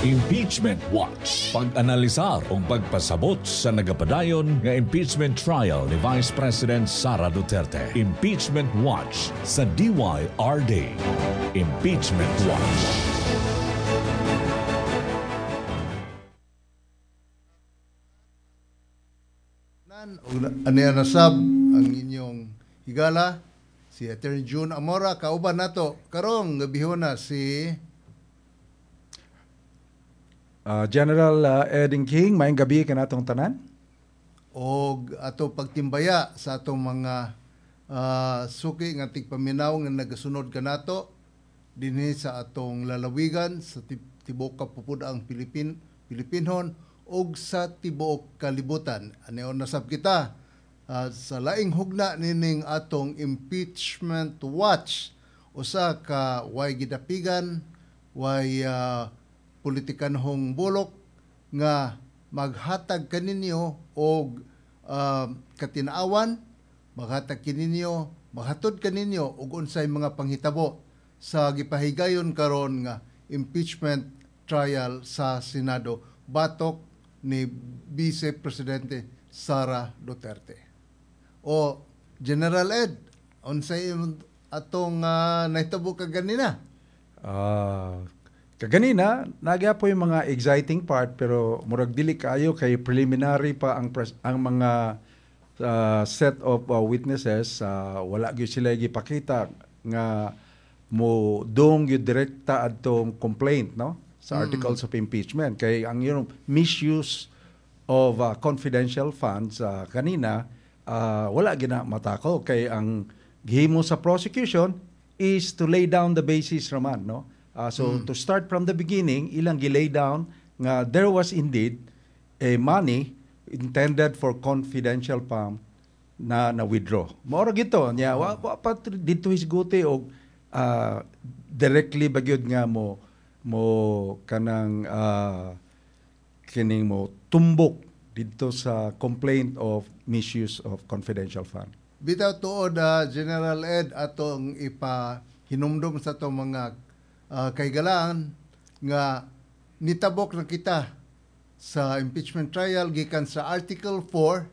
Impeachment Watch. Pag-analisar o pagpasabot sa nagapadayon nga impeachment trial ni Vice President Sara Duterte. Impeachment Watch sa DYRD. Impeachment Watch. Aniya nasab ang inyong higala si Attorney June Amora kauban nato karong gabihon na si General Eding King, maayong gabi kanatong tanan. og ato pagtimbaya sa atong mga suki nga tigpaminaw nga nagasunod kanato dinhi sa atong lalawigan sa tibuok kapupudaang Pilipinhon og sa tibuok kalibutan. Anion nasab kita sa laing hugna nining atong Impeachment Watch, usa ka way gidapigan, way politikanhong bulok nga maghatag kaninyo og katin-awan, maghatag kaninyo, maghatod kaninyo og unsay mga panghitabo sa gipahigayon karon nga impeachment trial sa Senado batok ni Vice Presidente Sara Duterte. O General Ed, unsay atong nahitabo kaganina? Kaganina, nagya po yung mga exciting part pero murag dili kayo kay preliminary pa ang mga set of witnesses. Wala gyud sila gipakita nga mo dong gyud direkta adtong complaint no sa articles of impeachment kay ang yung misuse of confidential funds kanina wala gina matako kay ang gihimo sa prosecution is to lay down the basis raman no. So to start from the beginning, ilang gilay down nga there was indeed a money intended for confidential fund na withdraw. Maura gito niya wa pa dito hisguti og directly bagyod nga mo kanang kining mo tumbok dito sa complaint of misuse of confidential fund. Bitaw tuod General Ed atong ipahinumdum sa to mga kaygalaan nga nitabok na kita sa impeachment trial gikan sa Article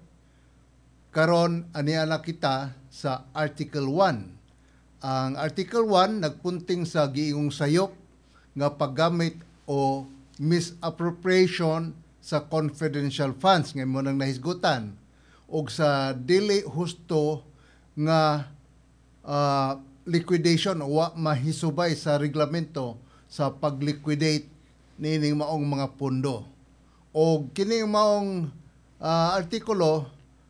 4 karon aniana kita sa Article 1. Ang Article 1 nagpunting sa giingong sayop nga paggamit o misappropriation sa confidential funds nga mo nang nahisgutan og sa dili husto nga liquidation o mahisubay sa reglamento sa pag-liquidate nining maong mga pondo. O kining maong artikulo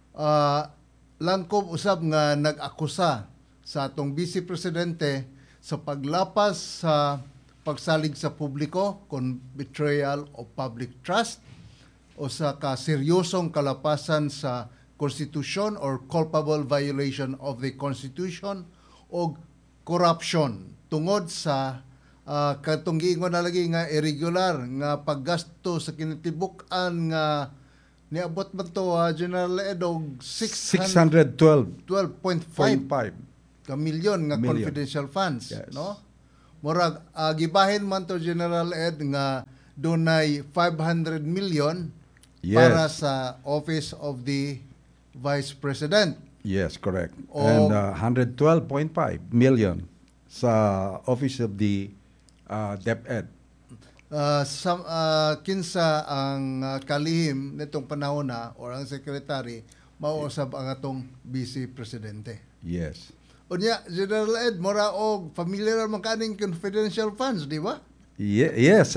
langkob usab nga nag-akusa sa atong Vice Presidente sa paglapas sa pagsalig sa publiko kon betrayal of public trust o sa kaseryosong kalapasan sa Constitution or culpable violation of the Constitution o corruption tungod sa katong giingon na lagi nga irregular nga paggasto sa kinatibuk-an nga niabot man to General Edog 612.5 ka milyon nga confidential funds. Yes. No? Murag gibahin man to General Ed nga dunay 500 million para sa Office of the Vice President. Yes, correct. And 112.5 million sa Office of the DepEd. Kinsa ang kalihim nitong panahon na or ang secretary mauusab ang atong Vice Presidente. Yes. Unya, General Ed, mura og familiar man kaning confidential funds, di ba? Yes,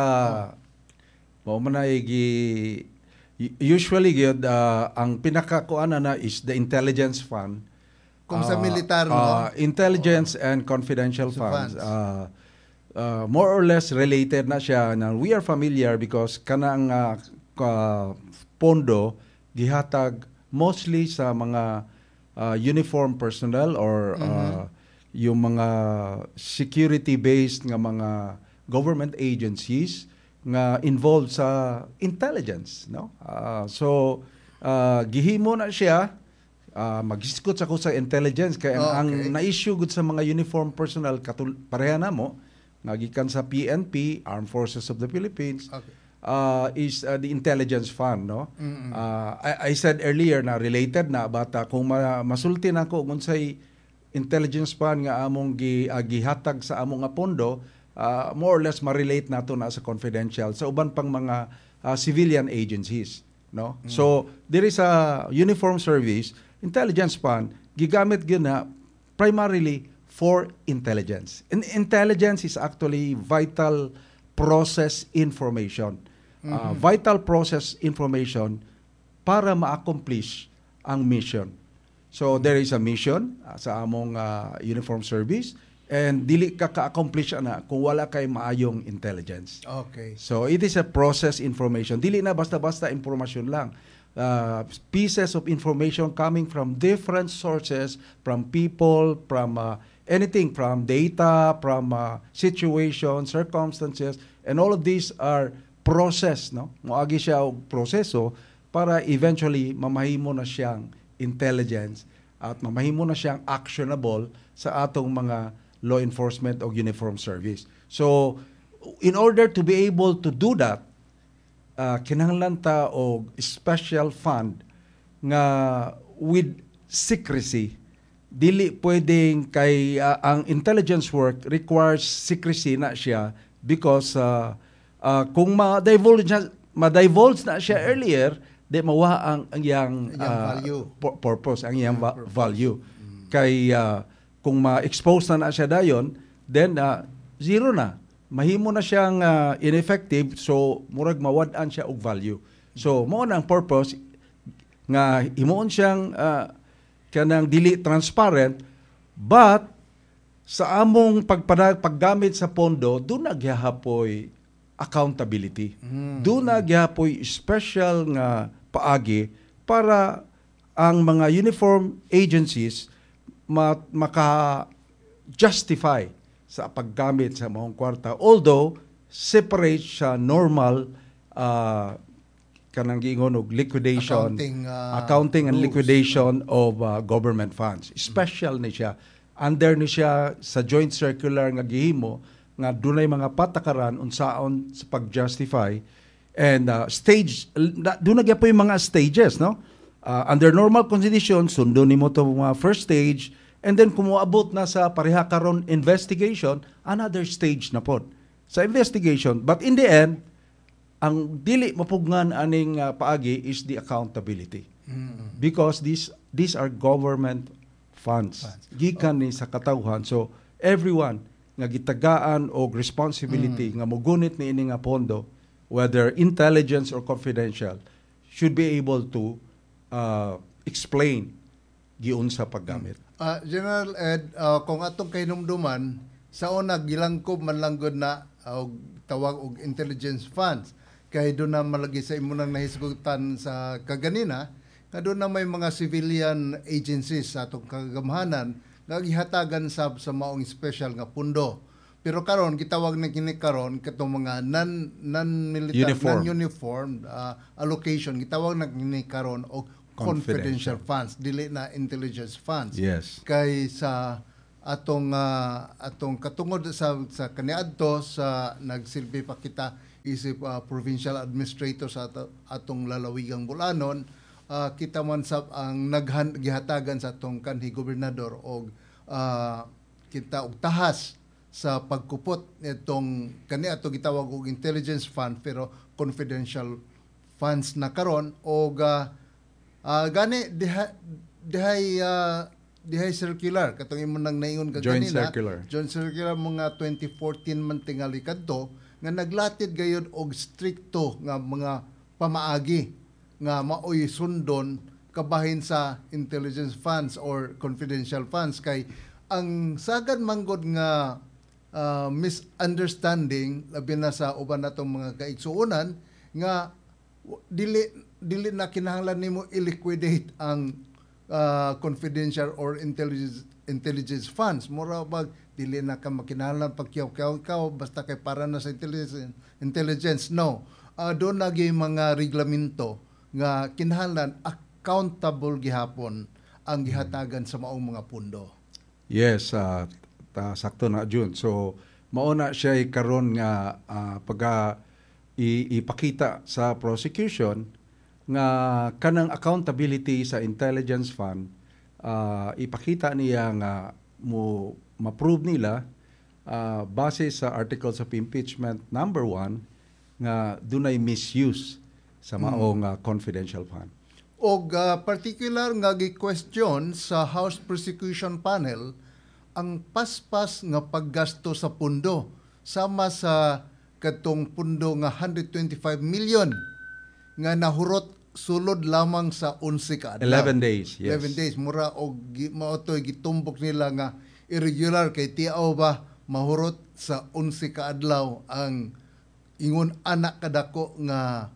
usually gyud ang pinakakuan na is the intelligence fund. Kung sa militar no? Intelligence and confidential funds. More or less related na siya na we are familiar because kanang pondo gihatag mostly sa mga uniform personnel or yung mga security-based nga mga government agencies nga involved sa intelligence, no? So gihimo na siya mag-iskot sa intelligence kay ang na-issue gud sa mga uniform personnel pareha na mo nga gikan sa PNP, Armed Forces of the Philippines, Okay. is the intelligence fund, no? I said earlier na related na but kung masulti nako unsay intelligence fund nga among gihatag sa among nga pondo, more or less ma-relate nato na sa confidential sa uban pang mga civilian agencies, no? So there is a uniform service intelligence fund gigamit gyud na primarily for intelligence. And intelligence is actually vital process information. Vital process information para ma-accomplish ang mission. So there is a mission sa among uniform service and dili ka ka-accomplish na kung wala kay maayong intelligence. Okay. So it is a process information. Dili na basta-basta impormasyon lang. Pieces of information coming from different sources, from people, from anything, from data, from situations, circumstances, and all of these are process, no? Moagi siya og proseso para eventually mamahimo na siyang intelligence at mamahimo na siyang actionable sa atong mga law enforcement o uniform service. So, in order to be able to do that, kinahanglan ta og special fund nga with secrecy. Dili pwedeng kay ang intelligence work requires secrecy na siya because kung ma-divulge na siya earlier, di mawa ang iyang value. Purpose, ang iyang value. Kay kung ma-expose na siya dayon, then zero na. Mahimo na siyang ineffective, so murag mawad-an siya og value. So mao na ang purpose nga himuon siyang kanang dili transparent, but sa among paggamit sa pondo do nagyahapoy accountability. Do nagyahapoy special nga paagi para ang mga uniform agencies maka-justify sa paggamit sa mahong kwarta, although separate sa normal kanang giingon og liquidation, accounting and rules. liquidation of government funds. Special ni siya. Under ni siya sa joint circular nga gihimo nga dunay mga patakaran unsaon sa pag-justify and stage doon nagyapoy mga stages, no? Under normal conditions sundo nimo to mga first stage. And then kung moabot na sa pareha karon investigation, another stage na pod sa investigation. But in the end, ang dili mapugnan aning paagi is the accountability. Because these are government funds. Gikan ni sa katawhan. So everyone nga gitagaan og responsibility nga mogunit ni ini nga pondo, whether intelligence or confidential, should be able to explain giunsa paggamit. General Ed, kung atong kahinumduman, sa una gilangkob man lang gud na tawag og intelligence funds. Kay doon na malagi sa imunang nahisgutan sa kaganina, nga doon na may mga civilian agencies sa atong kagamhanan nga gihatagan sa maong special nga pundo. Pero karon gitawag na kini karon katong mga non-military, non-uniform allocation, gitawag na kini karon og confidential funds, dili na intelligence funds. Yes. Kay sa atong katungod sa kaniadto sa nagsilbi pa kita isip provincial administrator sa atong lalawigang Bulanon, kita man sab ang gihatagan sa atong kanhi gobernador og kita og tahas sa pagkupot nitong kaniadto gitawag og intelligence fund pero confidential funds na karon og gani dihay circular katong imo nang naingon kaganina joint circular mga 2014 man tingali kadto nga naglatid gayud og strikto nga mga pamaagi nga maoy sundon kabahin sa intelligence funds or confidential funds kay ang sagad manggod nga misunderstanding labi na sa uban natong mga kaigsuonan nga dili na kinahanglan nimo i-liquidate ang confidential or intelligence funds. Mura bag dili na ka makinahanglan pagkiyaw-kiyaw basta kay para na sa intelligence. No. Doon lagi mga reglamento nga kinahanglan accountable gihapon ang gihatagan sa maong mga pundo. Yes, sakto na June. So mauna siya karon nga ipakita sa prosecution nga kanang accountability sa intelligence fund, ipakita niya nga ma-prove nila base sa articles of impeachment number 1 nga dunay misuse sa maong confidential fund. Og particular nga gi-question sa House Prosecution Panel ang paspas nga paggasto sa pundo sama sa katong pundo nga 125 million nga nahurot sulod lamang sa 11 ka adlaw. 11 days, yes. 11 days mura og maotoy gitumbok nila nga irregular kay tiaw ba mahurot sa 11 ka adlaw ang ingon anak kadako nga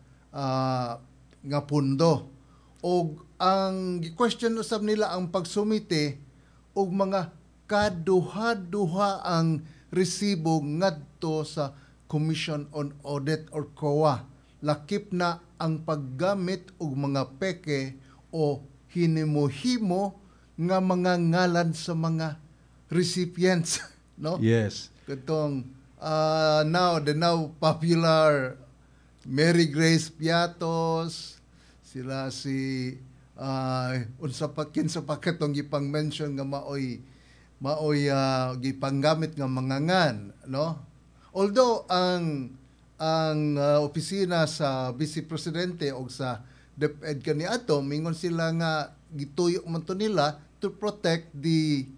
pundo. Og ang question usab nila ang pagsumite og mga kaduha-duha ang resibo ngadto sa Commission on Audit or COA. Lakip na ang paggamit og mga peke o hinimo-himo nga mga ngalan sa mga recipients, no? Yes. Katong the now popular Mary Grace Piatos, sila si unsa pa kinsa pa katong gipang-mention nga maoy gipanggamit nga mga ngan, no? Although ang opisina sa Vice Presidente o sa DepEd kaniadto mingon sila nga gituyo man to nila to protect the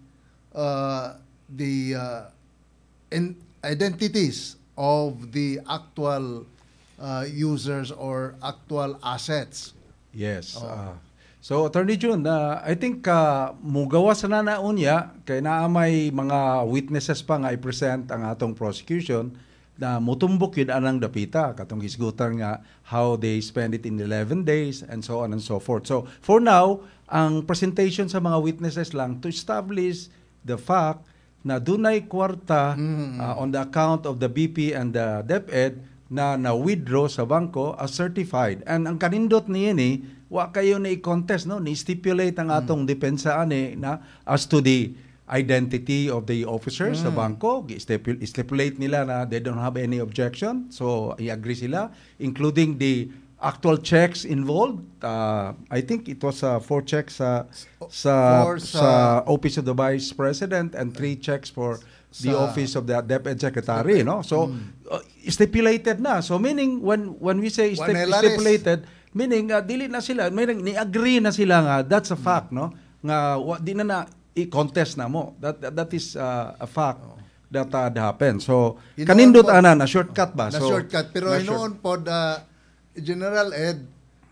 identities of the actual users or actual assets. Yes. So Attorney June, I think mugawa sa nanaon kay naamay mga witnesses pa nga i-present ang atong prosecution na mutumbok yun anang dapita katong hisgutan nga how they spend it in 11 days and so on and so forth. So for now, ang presentation sa mga witnesses lang to establish the fact na dunay kwarta on the account of the BP and the DepEd na withdraw sa bangko as certified. And ang kanindot niya wa kayo na i-contest, no? Ni-stipulate ang atong depensa na as to the identity of the officers sa bangko. I-stipulate nila na they don't have any objection. So, i-agree sila, including the actual checks involved. I think it was 4 checks sa Office of the Vice President and 3 checks for the Office of the DepEd Secretary, no? So, stipulated na. So, meaning, when we say stipulated, meaning, dili na sila, meaning, ni-agree na sila nga, that's a fact, no? Nga, di na i-contest na mo. That is a fact that happened. So, kanindot na shortcut ba? Na shortcut. Pero noon po, General Ed,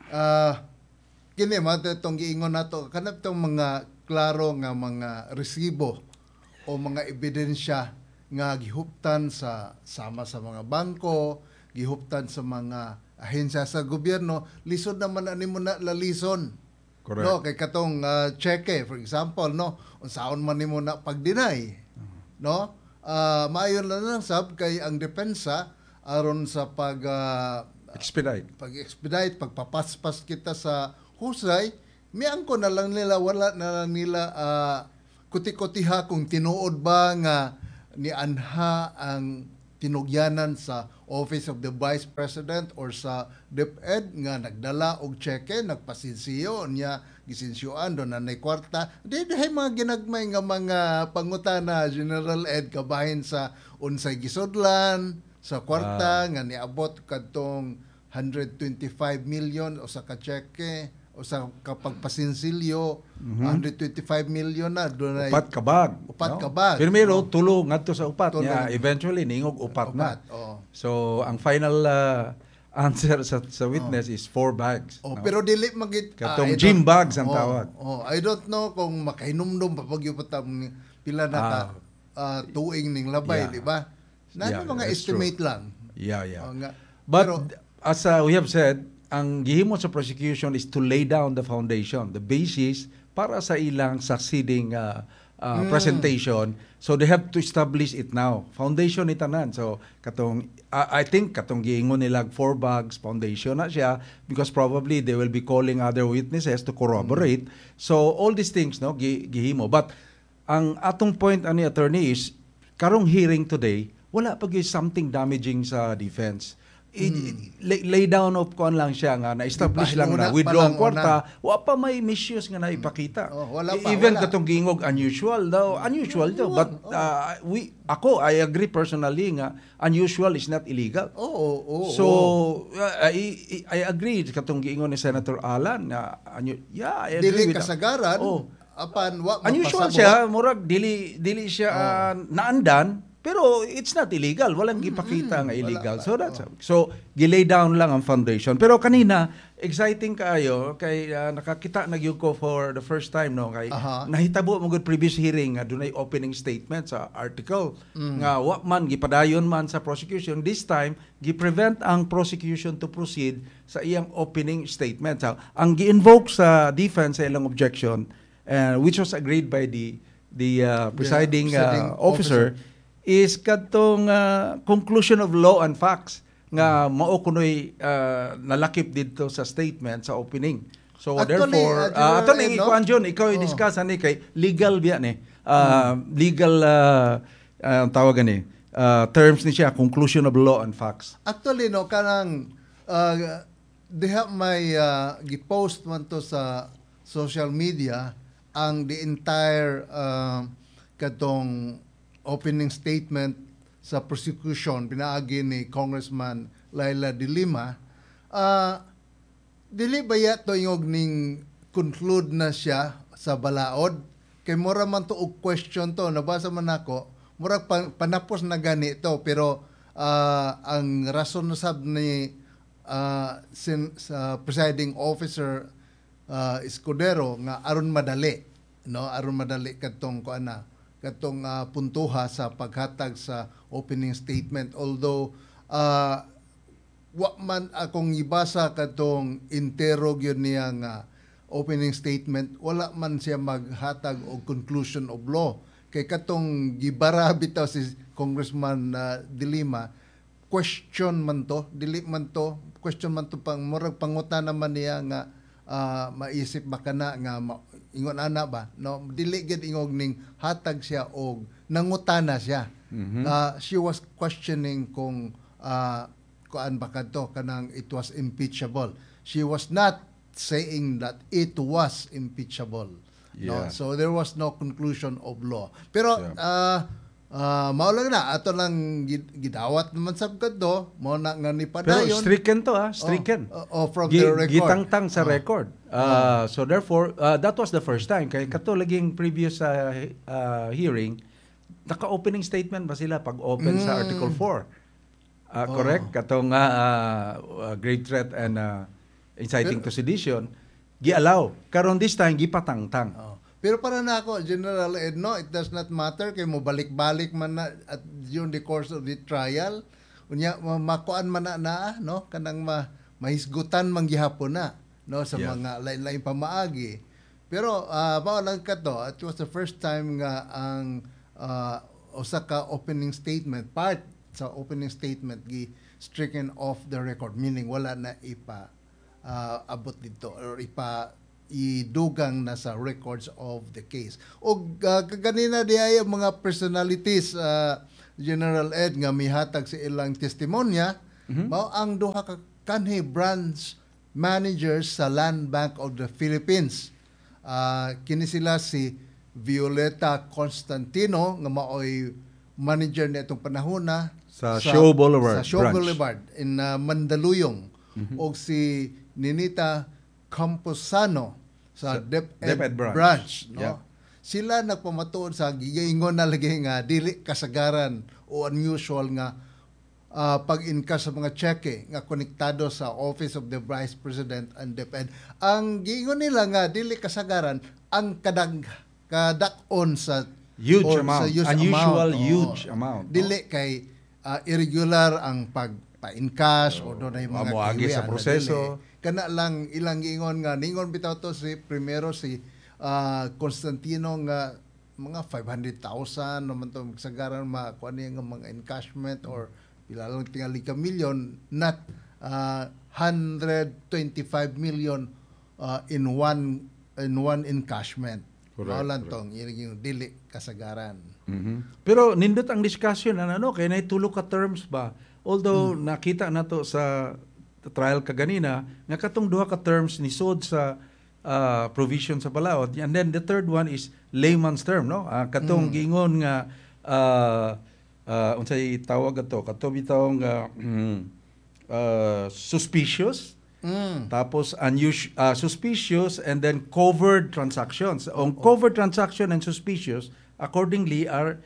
kini mata itong giingon nato, kanap itong mga klaro nga mga resibo o mga ebidensya nga gihuptan sama sa mga bangko, gihuptan sa mga ahensya sa gobyerno, lisod naman mo na lalison. Correct. No, kay katong cheque, for example, no, unsaon man nimo na pag-deny, no? Maayon lang sab kay ang depensa aron sa pag-expedite, pagpapaspas kita sa husay, miangko na lang nila, wala na lang nila kuti-kutiha kung tinuod ba nga ni anha ang tinugyanan sa Office of the Vice President or sa DepEd nga nagdala og cheque, nagpasinsiyo niya, gisinsyuan doon na kwarta. Di mga ginagmay nga mga pangutana, General Ed, kabahin sa unsay gisudlan, sa kwarta, nga niabot kadtong 125 million o sa ka-cheque, o sa kapagpasinsilyo, 125 million na doon ay upat kabag. Pero mayroon tulo ngadto sa upat niya, eventually ningog upat na. So ang final answer sa witness is 4 bags. Pero dili magit katong gym bags ang tawag. I don't know kung makahinumdum pa pag pila na tuig ning labay, di ba? Mga estimate true lang. But as we have said, ang gihimo sa prosecution is to lay down the foundation, the basis para sa ilang succeeding presentation. So they have to establish it now. Foundation itanan. So I think katong giingon nila 4 bags foundation na siya because probably they will be calling other witnesses to corroborate. So all these things gihimo. But ang atong point ani attorney is karong hearing today wala pag something damaging sa defense. Lay down of kuan lang siya nga na-establish lang na withdraw ang kwarta, wa pa may misuse nga naipakita. Even katong gingog unusual daw, but I agree personally nga unusual is not illegal. So I agree katong giingon ni Senator Alan na I agree dili with kasagaran. Apan wa unusual siya, murag dili siya naandan. Pero it's not illegal. Walang gipakita nga illegal. So gilay down lang ang foundation. Pero kanina, exciting kaayo kay nakakita na gyud ko for the first time no kay nahitabo mo gud previous hearing nga dunay opening statement sa article nga wa man gipadayon man sa prosecution. This time gi-prevent ang prosecution to proceed sa iyang opening statement. So, ang gi-invoke sa defense sa ilang objection which was agreed by the presiding officer is katong conclusion of law and facts nga mao kunoy nalakip dito sa statement sa opening. So therefore ato ning ikuan John, ikaw i-discuss ani kay legal biya ni. Legal tawag ni terms ni siya, conclusion of law and facts. Actually no kanang diha may gi-post man to sa social media ang the entire katong opening statement sa prosecution pinaagi ni Congressman Laila de Lima. Dili ba yato ingog ning conclude na siya sa balaod? Kay mura man to og question to, nabasa man ako, mura panapos na gani to, pero ang rason sab ni sa presiding officer Escudero nga aron madali, no? Aron madali katong puntuha sa paghatag sa opening statement. Although wa man akong ibasa katong interrog yun niya nga opening statement, wala man siya maghatag og conclusion of law. Kay katong gibara bitaw si Congressman de Lima, question man to, dili man to, question man to pang murag pangutan naman niya nga maisip ba kana nga ingon ana ba no, dili gid ingog ning hatag siya og nangutana siya. She was questioning kung kuan ba kadto kanang it was impeachable. She was not saying that it was impeachable. No? So there was no conclusion of law. Pero mao lang na ato lang gidawat naman sab kadto mo na nga ni padayon. Pero stricken to stricken. From the record. Gitangtang sa record. So therefore that was the first time kay kato laging previous hearing naka-opening statement ba sila pag open sa Article 4. Correct katong grave threat and inciting to sedition gi-allow karon this time gipatangtang. Pero para na ako, General Ed, no, it does not matter kay mo balik-balik man na at during the course of the trial. Unya makuan man na no, kanang mahisgutan man gihapon na no sa mga lain-lain pamaagi. Pero mao lang kato, it was the first time nga ang Osaka opening statement, part sa opening statement gi stricken off the record, meaning wala na abot dito or idugang na sa records of the case. O kaganina diay mga personalities, General Ed, nga mihatag sa ilang testimonya, mao ang duha ka kanhi branch managers sa Land Bank of the Philippines. Kini sila si Violeta Constantino nga maoy manager nitong panahona sa Shaw Boulevard, sa Shaw Boulevard in Mandaluyong, o si Ninita Camposano sa DepEd branch, no? Yeah. Sila nagpamatuod sa giingon na lagi nga dili kasagaran o unusual nga pag-incash sa mga cheque nga konektado sa Office of the Vice President and DepEd. Ang giingon nila nga dili kasagaran ang kadakon sa huge amount, unusual huge amount. Dili kay irregular ang pa-encash o doon ay mga kiwi sa proseso. Kana lang ilang giingon nga ningon bitaw to si Constantino nga mga 500,000 naman to sagaran makuha niya nga mga encashment or pila lang tingali ka million, not 125 million in one encashment. Correct. Tong yung dili kasagaran. Pero nindot ang discussion ano kay nay tulo ka terms ba. Although nakita nato sa trial kaganina nga katong duha ka terms ni sod sa provision sa balaod, and then the third one is layman's term, no? Katong giingon nga unsay tawag ato katong bitawng suspicious, tapos suspicious, and then covered transactions. Ang covered transaction and suspicious accordingly are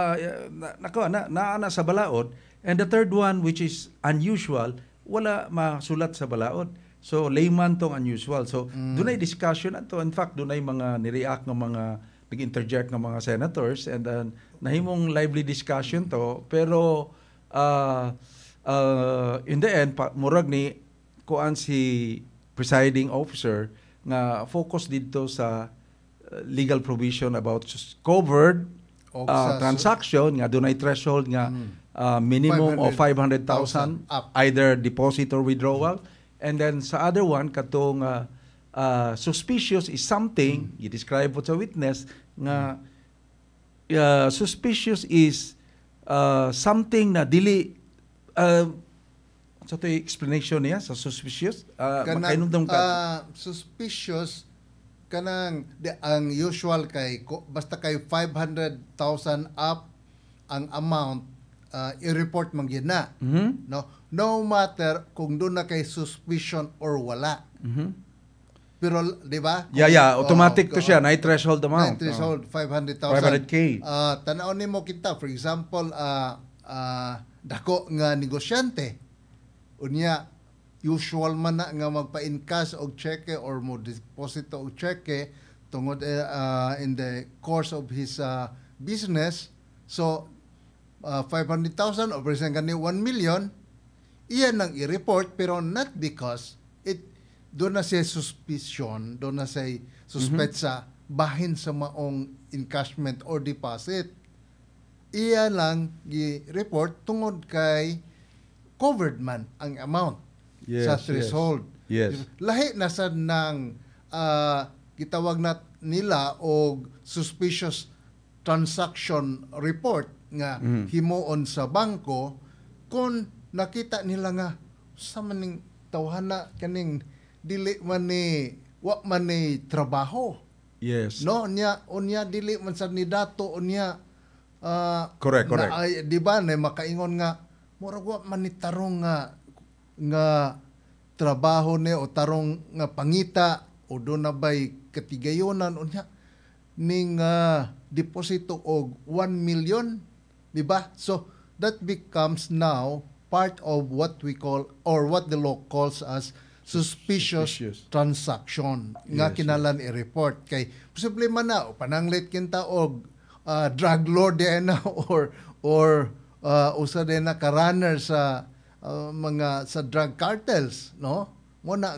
na sa balaod, and the third one which is unusual wala masulat sa balaod. So layman tong unusual. So dunay discussion ato. In fact dunay mga nireact nga mga nag-interject nga mga senators, and nahimong lively discussion to, pero in the end murag ni kuan si presiding officer nga focus dito sa legal provision about covered transaction nga dunay threshold nga minimum of 500,000 either deposit or withdrawal. And then sa other one katong suspicious is something i-describe po sa witness nga suspicious is something na dili sa to explanation niya sa suspicious suspicious kanang ang usual kay basta kay 500,000 up ang amount i-report man gyud na. No matter kung doon na kay suspicion or wala. Pero di ba? Automatic to siya, night threshold amount. Night threshold 500,000. 500K. Tanaw nimo kita, for example, dako nga negosyante. Unya usual man na nga magpa-encash og cheque or mo deposito og cheque tungod in the course of his business. So 500,000 over sa gani 1 million, iyan ang i-report, pero not because doon na siya suspicion, doon na siya suspetsa bahin sa maong encashment or deposit. Iyan lang i-report tungod kay covered man ang amount sa threshold. Yes. Lahi na sa nang gitawag na nila og suspicious transaction report nga himuon sa bangko kung nakita nila nga sa maning tawhana kaning dili man ni wa man ni trabaho. Yes. No unya dili man sa ni dato unya correct. Di ba na makaingon nga murag wa man ni tarong nga trabaho ni o tarong nga pangita o do na bay katigayonan unya ning deposito og 1 million, di ba? So that becomes now part of what we call or what the law calls as suspicious transaction nga kinalan i-report kay posible man na pananglit kinta og drug lord na or usa din na ka-runner sa mga sa drug cartels, no? Mo na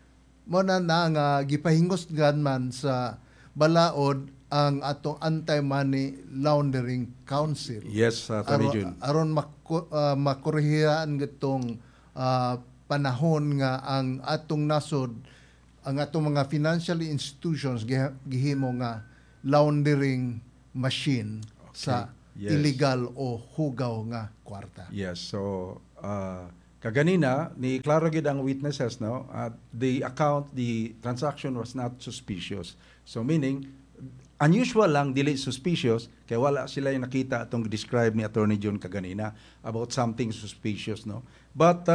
nga gipahingos man sa balaod ang atong Anti-Money Laundering Council. Yes, Attorney Jun. Aron makorehihan gitong panahon nga ang atong nasod, ang atong mga financial institutions gihimo nga laundering machine sa illegal o hugaw nga kwarta. Yes, so kaganina ni klaro gid ang witnesses, no? The transaction was not suspicious. So meaning unusual lang, dili suspicious, kaya wala sila yung nakita atong describe ni Attorney John kaganina about something suspicious, no? But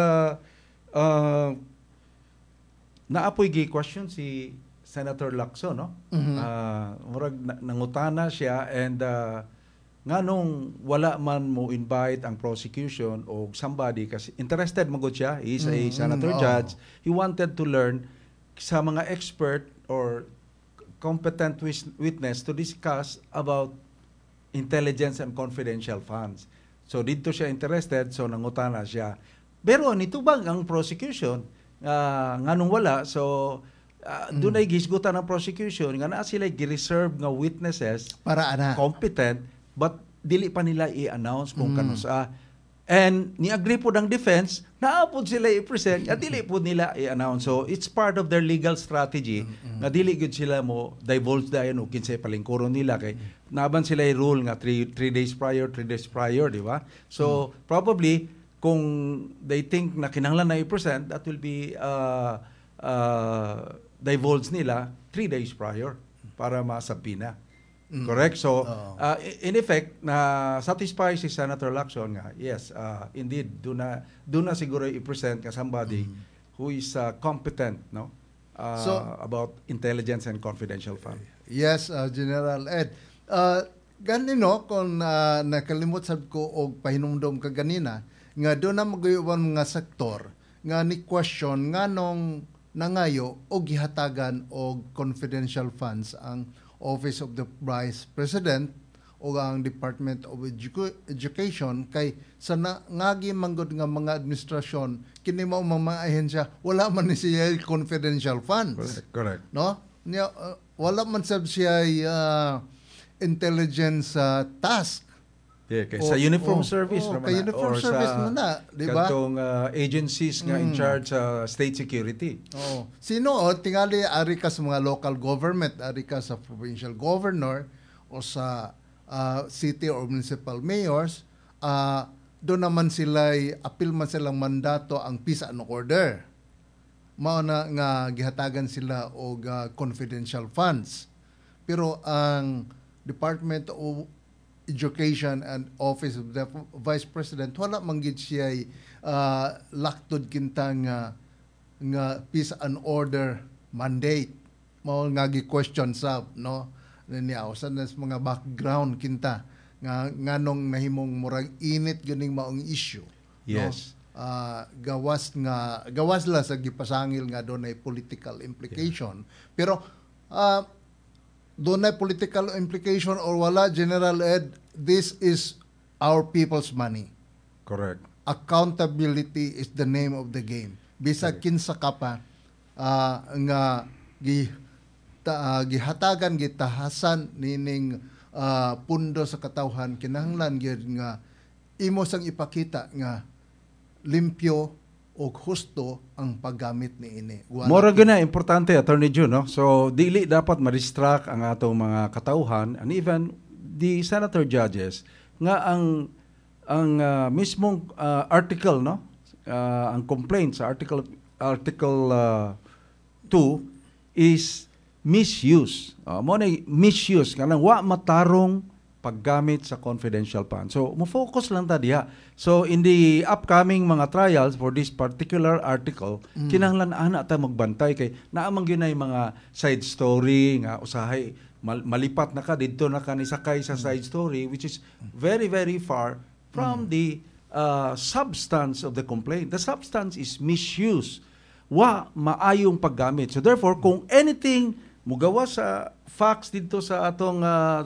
naapoy gi question si Senator Lacson, no? Murag nangutana siya, and nganong wala man mo invite ang prosecution o somebody kasi interested magud siya, he is a senator judge, he wanted to learn sa mga expert or competent witness to discuss about intelligence and confidential funds. So dito siya interested, so nangutana siya. Pero nitubag ang prosecution, nganong wala, so doon ay gisgutan ng prosecution nga naa sila gi-reserve nga witnesses para ana competent, but dili pa nila i-announce kung kano sa And ni-agree po ng defense, naapod sila i-present, at dili po nila i-announce. So, it's part of their legal strategy na dili gud sila mo divulge dayon o kinsay palingkuron nila kay naban sila i-rule nga 3 days prior, di ba? So, probably, kung they think na kinahanglan na i-present, that will be divulge nila 3 days prior para masabina. Correct? So, in effect, na satisfy si Senator Lacson nga, yes, indeed, do na siguro i-present ka somebody who is competent, no? About intelligence and confidential fund. Yes, General Ed. Ganino, kung nakalimot sad ko og pahinumdom ka ganina, nga doon na magayuban mga sektor, nga ni question nga nung nangayo o gihatagan og confidential funds ang Office of the Vice President o ang Department of Education kay sa ngagi manggod nga mga administrasyon kini mao mga ahensya wala man ni siya confidential funds. Correct. No? Wala man sab siya intelligence task. Yeah, kay sa uniform service kay uniform service na, di ba? Katong agencies nga in charge sa state security. Sino tingali ari ka sa mga local government, ari ka sa provincial governor o sa city or municipal mayors, doon naman sila appeal man silang mandato ang peace and order. Mao na nga gihatagan sila og confidential funds. Pero ang Department of Education and Office of the Vice President wala manggid siya laktod kinta nga peace and order mandate mao nga gi-question sa no niya usan sa mga background kinta nga nganong nahimong murag init ganing maong issue. Yes. No? Gawas la sa gipasangil nga dunay political implication. Pero doon ay political implication or wala, General Ed, this is our people's money. Correct. Accountability is the name of the game. Bisag kinsa ka pa nga gihatagan, gitahasan nining pundo sa katawhan, kinahanglan gyud nga imo sang ipakita nga limpyo o husto ang paggamit ni ini. Mora gina importante, Attorney June, no? So dili dapat ma-distract ang atong mga katauhan and even the senator judges nga ang mismong article, no? Ang complaint sa article 2 is misuse. Mo na misuse kanang wa matarong paggamit sa confidential fund. So, mo-focus lang ta diha. So, in the upcoming mga trials for this particular article, kinahanglan ana ta magbantay kay naamang ginay mga side story nga usahay malipat na ka didto na ka ni sakay sa side story which is very very far from the substance of the complaint. The substance is misuse. Wa maayong paggamit. So, therefore, kung anything mugawa sa facts dito sa atong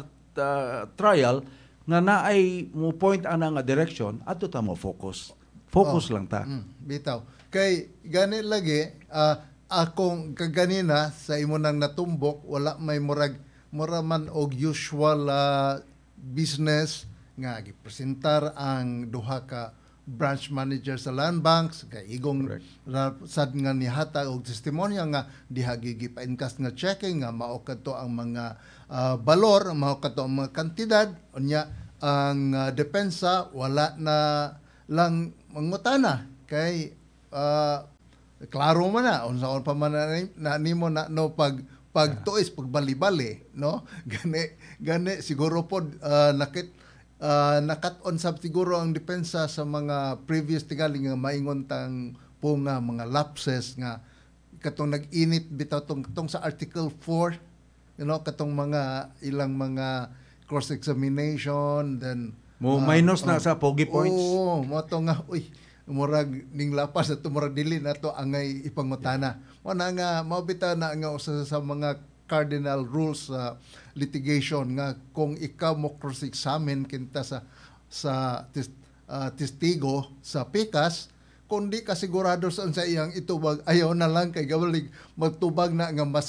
trial nga naay mo point ana nga direction ato ta mo focus lang ta. Bitaw kay gani lagi akong kaganina sa imo nang natumbok wala may mura man og usual business nga gipresentar ang duha ka branch manager sa land banks kay igong sad nga nihata og testimonya nga diha gipa-incast nga checking nga mao kadto ang mga balor, mao kadto ang mga kantidad unya ang depensa wala na lang mangutana kay klaro man na unsa pa man na nimo na no pagtuis pagbali-bali no gani siguro pod nakat-on sab siguro ang depensa sa mga previous tingali nga maingon tang po nga mga lapses nga katong nag-init bitaw tong sa Article 4 katong mga ilang mga cross-examination then minus na sa pogi points. Oo, mo to nga murag ning lapas at murag dili na to angay ipangutana. Mo na nga mabita na nga usa sa mga cardinal rules sa litigation nga kung ikaw mo cross-examine kinta sa testigo sa pikas kung di ka sigurado sa iyang itubag ayaw na lang kay gawalig magtubag na nga mas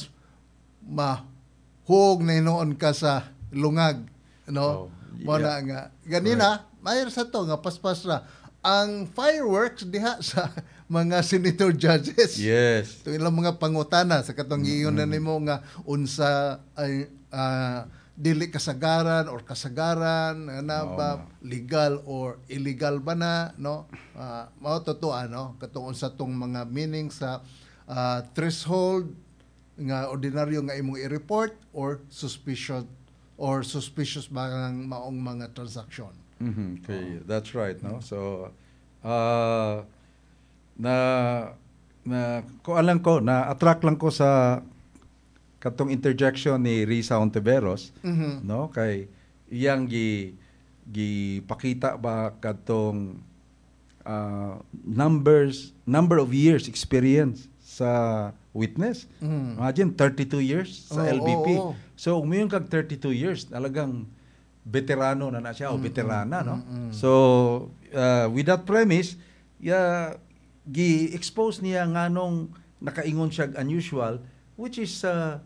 mahug na noon ka sa lungag no mo na nga ganina mayer sa to nga paspas ra ang fireworks diha sa mga senator judges. Yes. Ito ilang mga pangutana sa katong giyon na nimo nga unsa ay dili kasagaran or kasagaran na ba legal or illegal ba na, no? Mao totoo no katong unsa tong mga meaning sa threshold nga ordinaryo nga imong i-report or suspicious ba ng maong mga transaction. Okay, that's right, no? So na-attract lang ko sa katong interjection ni Risa Ontiveros, no? Kay iyang gipakita ba katong number of years experience sa witness. Imagine 32 years sa LBP. So umayon kag 32 years, talagang veterano na siya o veterana, no? So with that premise, gi-expose niya nganong nakaingon siya unusual, which is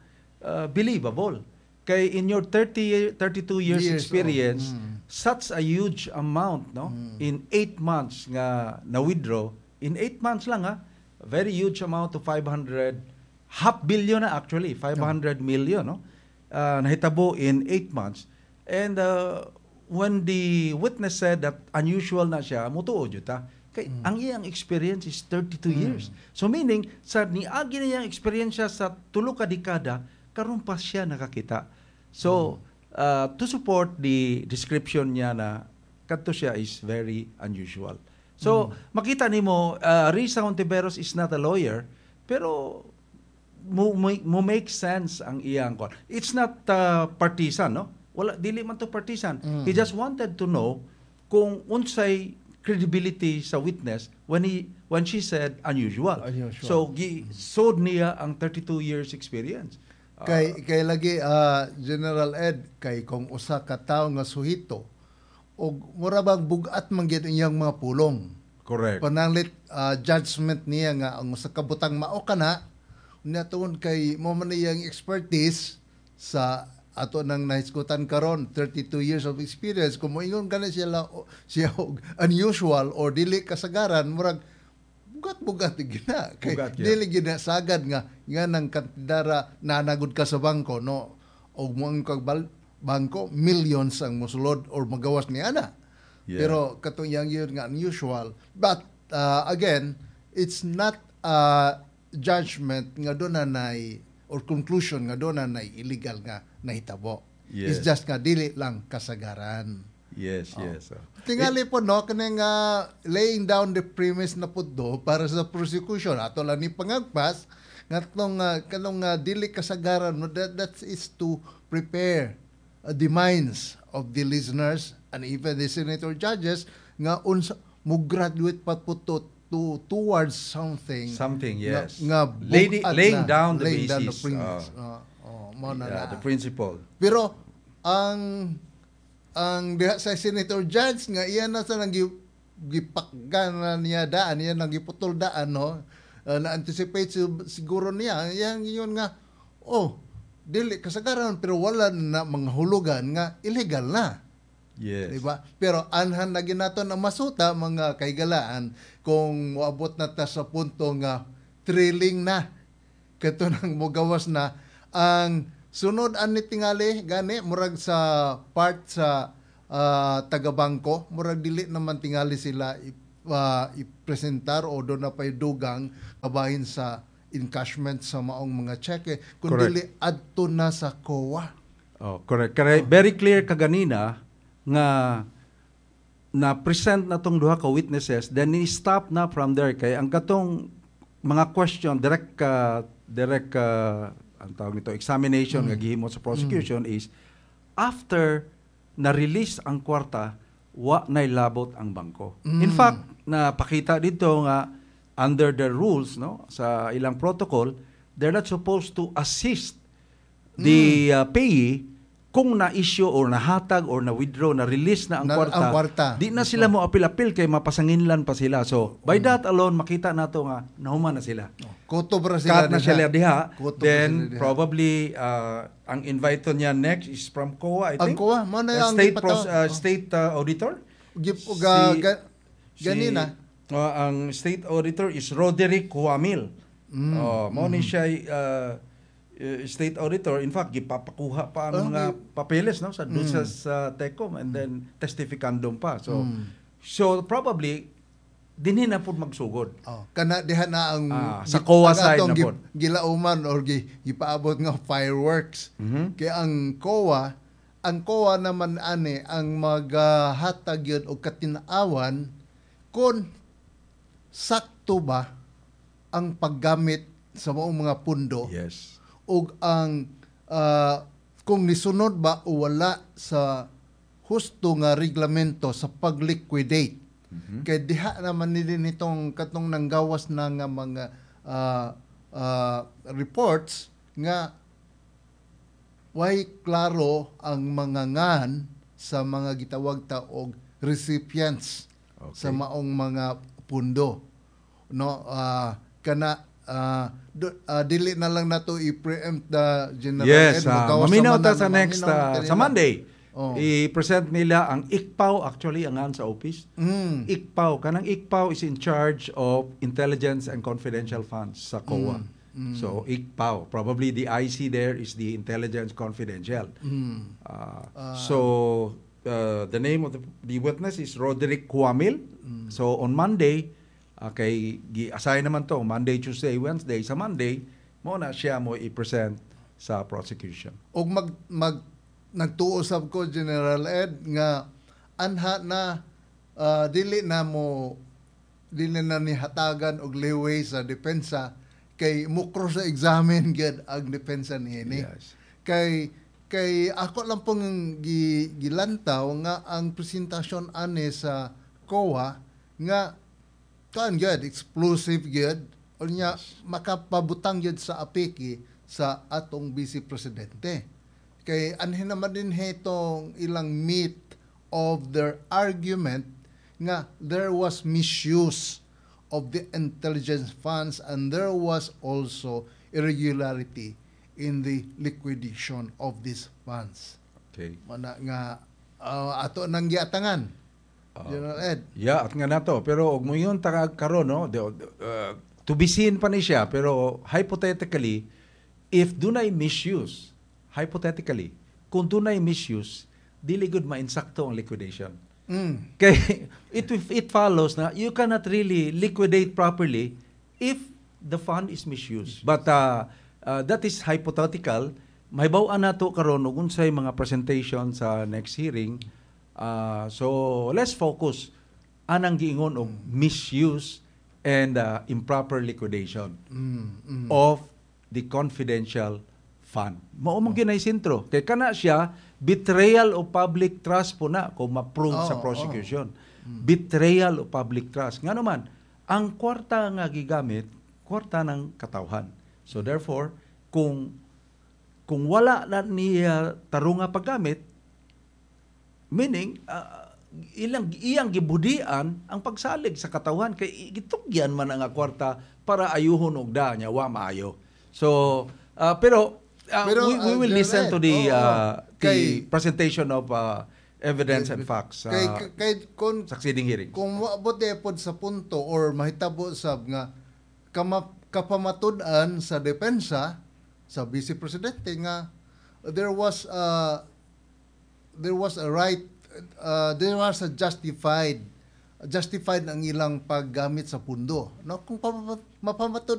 believable. Kay in your 32 years experience, such a huge amount, no? In 8 months nga na-withdraw, in 8 months lang a very huge amount of 500 half billion na actually, 500 million, no? Nahitabo in 8 months. And when the witness said that unusual na siya, mutuod yun ta. Kay ang iyang experience is 32 years. So meaning, sa niagi na iyang experience siya sa 3 ka dekada, karon pa siya nakakita. So, to support the description niya na kadto siya is very unusual. So, makita nimo, Risa Ontiveros is not a lawyer, pero mo make sense ang iyang kon. It's not partisan, no? Wala, dili man to partisan. He just wanted to know kung unsay credibility sa witness when she said unusual. So gi-sod niya ang 32 years experience. Kay lagi General Ed kay kung usa ka tawo nga suhito og mura bang bugat man gyud iyang mga pulong. Correct. Pananglit judgment niya nga ang usa ka butang mao kana unya tuon kay mo man iyang expertise sa ato nang nahisgutan karon 32 years of experience kung moingon kana siya unusual or dili kasagaran murag bugat gina kay dili gina sagad nga nang kantidara nanagud ka sa bangko no og mo ang bangko millions ang mosulod or magawas ni ana. Pero katong yang yun nga unusual, but again it's not a judgment nga doon na or conclusion nga doon na illegal nga nahitabo. It's just nga dili lang kasagaran. Yes. Tingali po no kanang laying down the premise na pudto para sa prosecution ato lang ni pangagpas ngatong kanong dili kasagaran no that is to prepare the minds of the listeners and even the senator judges nga unsa mo graduate pa pudto towards something yes nga laying down the basis the principle. Pero ang diha sa senator judge nga iya na sa nang gipakgan niya daan niya nang giputol daan no na anticipate siguro niya yang yun nga dili kasagaran pero wala na mga hulugan nga illegal na. Yes. Diba? Pero anhan na ginaton ang masuta mga kaigalaan kung moabot na ta sa punto nga thrilling na kato nang mogawas na ang sunod ani tingali gani murag sa part sa taga-bangko murag dili naman tingali sila ipresentar o do na pay dugang kabahin sa encashment sa maong mga cheque kundi adto na sa COA. Correct. Very clear kaganina nga na present na tong duha ka witnesses then ni-stop na from there kay ang katong mga question direct ang tawag nito examination nga gihimo sa prosecution is after na-release ang kwarta wa nailabot ang bangko. In fact napakita dito nga under the rules no sa ilang protocol they're not supposed to assist the payee kung na-issue or nahatag or na-withdraw, na-release na ang kwarta, di na sila mo apil-apil kay mapasanginlan pa sila. So, by that alone, makita na to nga, nahuman na sila. Kutob ra sila na sila diha. Then, probably, ang invite niya next is from COA, I think. Ang COA? State auditor? Ganina. Ang state auditor is Roderick Huamil. Mo ni siya state auditor. In fact, gipapakuha pa ang mga papeles no sa sa TECOM and then testificandum pa. So probably dinhi na pud magsugod. Kana diha na ang sa COA side na pud. Gilauman or gipaabot nga fireworks. Kaya ang COA naman ani ang maghatag yun og katinawan kung sakto ba ang paggamit sa maong mga pundo. Yes. Ug ang kung nisunod ba o wala sa husto nga reglamento sa pag-liquidate. Kaya diha naman nila nitong katong nanggawas na nga mga reports nga way klaro ang mga ngan sa mga gitawag ta og recipients sa maong mga pundo. No, kana dili na lang nato i-preempt the General Yes, Ed. maminaw ta sa next sa Monday. I-present nila ang ICPAO, actually ang sa office. ICPAO, kanang ICPAO is in charge of intelligence and confidential funds sa COA. So ICPAO, probably the IC there is the intelligence confidential. So the name of the witness is Roderick Huamil. So on Monday, kay gi-assign naman to Monday, Tuesday, Wednesday. Sa Monday, mo na siya mo i-present sa prosecution. Og nagtuusab ko General Ed nga anha na dili na ni hatagan og leeway sa depensa kay mukro sa examine gid ang depensa niini. Yes. Kay ako lang pong gilantaw nga ang presentasyon ani sa COA nga kan gid explosive gid unya makapabutang gid sa apiki sa atong Vice Presidente. Kay anhin naman din itong ilang meat of their argument nga there was misuse of the intelligence funds and there was also irregularity in the liquidation of these funds. Okay. Mana nga ato nang giatangan. General Ed. Yeah, at nga nato. Pero og mo yun karon no, to be seen pa ni siya, pero hypothetically, if dunay misuse, hypothetically, kung dunay misuse, dili gud mainsakto ang liquidation. Kay it follows na you cannot really liquidate properly if the fund is misused. But that is hypothetical. Mahibaw-an nato karon og unsay mga presentation sa next hearing. So let's focus anang giingon og misuse and improper liquidation of the confidential fund. Mao mong ginay sentro. Kay kana siya betrayal of public trust po na kung ma-prove sa prosecution. Betrayal of public trust. Nga naman, ang kwarta nga gigamit, kwarta ng katawhan. So therefore, kung wala na niya tarunga paggamit, meaning iyang gibudian ang pagsalig sa katawhan kay gitugyan man ang kwarta para ayuhon og da nya wa maayo. So pero we will listen to the presentation of evidence and facts kay kung succeeding hearings. Kung maabot pod sa punto or mahitabo sab nga kapamatud-an sa depensa sa Vice Presidente nga there was a justified ang ilang paggamit sa pundo. No, kung mapamatud